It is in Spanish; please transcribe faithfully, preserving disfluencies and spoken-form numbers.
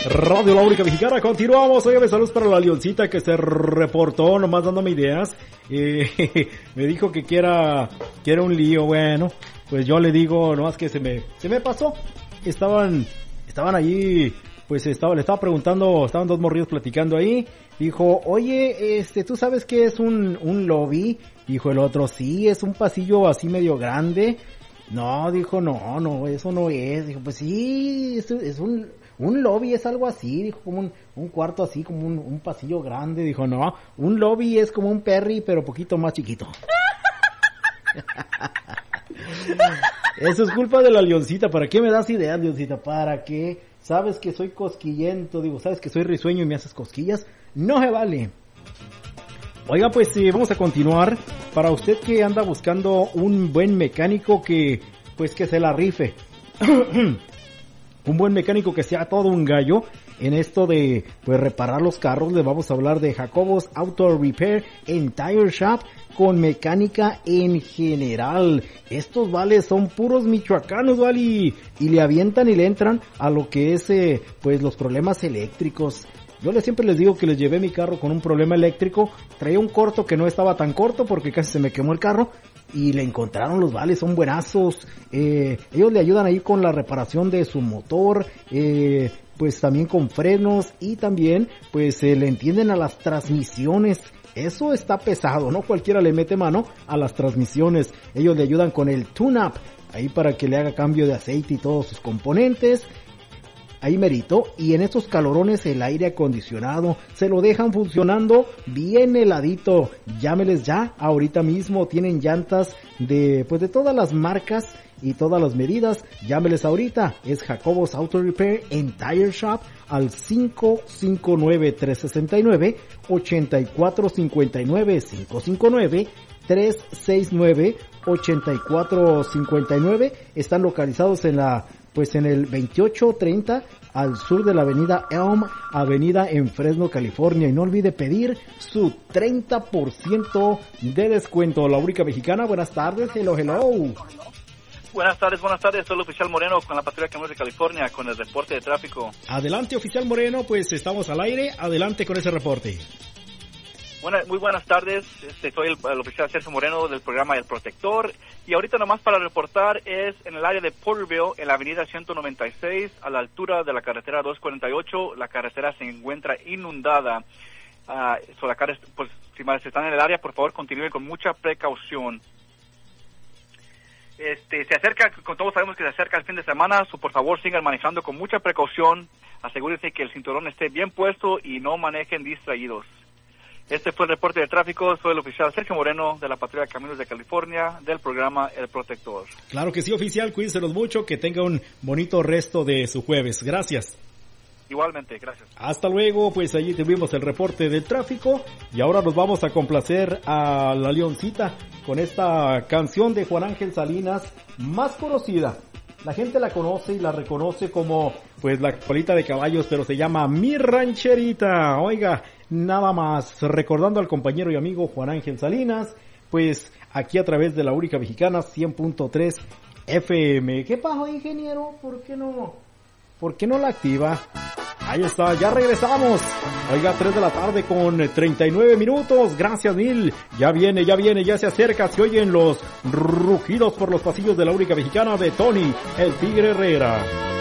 Radio La Única Mexicana, continuamos. Oiga, saludos para la Leoncita que se reportó, nomás dándome ideas. Eh, me dijo que quiera, quiera un lío. Bueno, pues yo le digo, nomás que se me, se me pasó. Estaban, estaban allí, pues estaba, le estaba preguntando, estaban dos morrillos platicando ahí. Dijo, oye, este, ¿tú sabes qué es un, un lobby? Dijo el otro, sí, es un pasillo así medio grande. No, dijo, no, no, eso no es. Dijo, pues sí, es, es un, un lobby es algo así. Dijo, como un, un cuarto así, como un, un pasillo grande. Dijo, no, un lobby es como un Perry, pero poquito más chiquito. Eso es culpa de la Leoncita. ¿Para qué me das ideas, Leoncita? ¿Para qué? Sabes que soy cosquillento, digo, sabes que soy risueño y me haces cosquillas. No se vale. Oiga, pues eh, vamos a continuar. Para usted que anda buscando un buen mecánico que, pues que se la rife. Un buen mecánico que sea todo un gallo en esto de, pues reparar los carros. Le vamos a hablar de Jacobos Auto Repair and Tire Shop con mecánica en general. Estos vales son puros michoacanos, vale, y, y le avientan y le entran a lo que es, eh, pues los problemas eléctricos. Yo les siempre les digo que les llevé mi carro con un problema eléctrico, traía un corto que no estaba tan corto porque casi se me quemó el carro y le encontraron los vales, son buenazos. Eh, ellos le ayudan ahí con la reparación de su motor, eh, pues también con frenos y también pues eh, le entienden a las transmisiones. Eso está pesado, no cualquiera le mete mano a las transmisiones. Ellos le ayudan con el tune-up, ahí para que le haga cambio de aceite y todos sus componentes. Ahí merito, y en estos calorones el aire acondicionado se lo dejan funcionando bien heladito. Llámeles ya, ahorita mismo tienen llantas de, pues de todas las marcas y todas las medidas. Llámeles ahorita, es Jacobos Auto Repair and Tire Shop al cinco cinco nueve, tres seis nueve, ocho cuatro cinco nueve, cinco cinco nueve, tres seis nueve, ocho cuatro cinco nueve. Están localizados en la pues en el veintiocho treinta al sur de la avenida Elm, avenida en Fresno, California. Y no olvide pedir su treinta por ciento de descuento. La Única Mexicana, buenas tardes, hello, hello. Buenas tardes, buenas tardes, soy el oficial Moreno con la Patrulla de Camiones de California con el reporte de tráfico. Adelante, oficial Moreno, pues estamos al aire, adelante con ese reporte. Buena, muy buenas tardes, este, soy el, el oficial Sergio Moreno del programa El Protector y ahorita nomás para reportar es en el área de Porterville, en la avenida ciento noventa y seis, a la altura de la carretera doscientos cuarenta y ocho, la carretera se encuentra inundada. Uh, so la car- pues, si están en el área, por favor continúen con mucha precaución. Este, se acerca, como todos sabemos que se acerca el fin de semana, so por favor sigan manejando con mucha precaución, asegúrense que el cinturón esté bien puesto y no manejen distraídos. Este fue el reporte de tráfico, soy el oficial Sergio Moreno de la Patrulla de Caminos de California del programa El Protector. Claro que sí, oficial, cuídenselos mucho, que tenga un bonito resto de su jueves. Gracias. Igualmente, gracias. Hasta luego, pues allí tuvimos el reporte del tráfico y ahora nos vamos a complacer a la Leoncita con esta canción de Juan Ángel Salinas, más conocida. La gente la conoce y la reconoce como, pues, la colita de caballos, pero se llama Mi Rancherita. Oiga, nada más, recordando al compañero y amigo Juan Ángel Salinas, pues, aquí a través de La Única Mexicana, cien punto tres F M. ¿Qué pasó, ingeniero? ¿Por qué no, por qué no la activa? Ahí está, ya regresamos. Oiga, tres de la tarde con treinta y nueve minutos. Gracias mil. Ya viene, ya viene, ya se acerca. Se oyen los rugidos por los pasillos de La Única Mexicana de Tony, el Tigre Herrera.